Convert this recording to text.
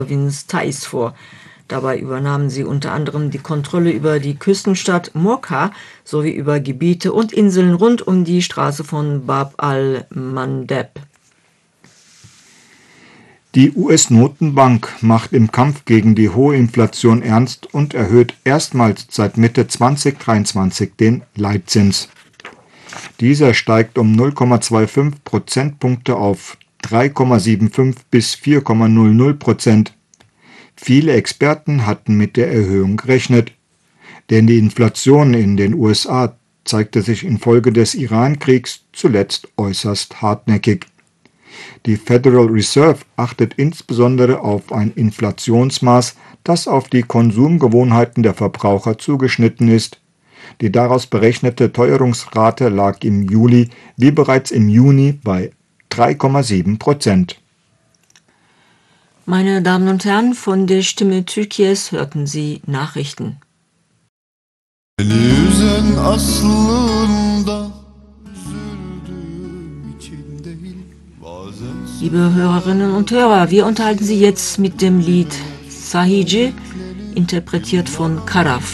Provinz Taiz vor. Dabei übernahmen sie unter anderem die Kontrolle über die Küstenstadt Mocha sowie über Gebiete und Inseln rund um die Straße von Bab al-Mandeb. Die US-Notenbank macht im Kampf gegen die hohe Inflation ernst und erhöht erstmals seit Mitte 2023 den Leitzins. Dieser steigt um 0,25 Prozentpunkte auf 3,75 bis 4,00%. Viele Experten hatten mit der Erhöhung gerechnet, denn die Inflation in den USA zeigte sich infolge des Iran-Kriegs zuletzt äußerst hartnäckig. Die Federal Reserve achtet insbesondere auf ein Inflationsmaß, das auf die Konsumgewohnheiten der Verbraucher zugeschnitten ist. Die daraus berechnete Teuerungsrate lag im Juli wie bereits im Juni bei 3,7%. Meine Damen und Herren, von der Stimme Türkiye's hörten Sie Nachrichten. Liebe Hörerinnen und Hörer, wir unterhalten Sie jetzt mit dem Lied Sahici, interpretiert von Karaf.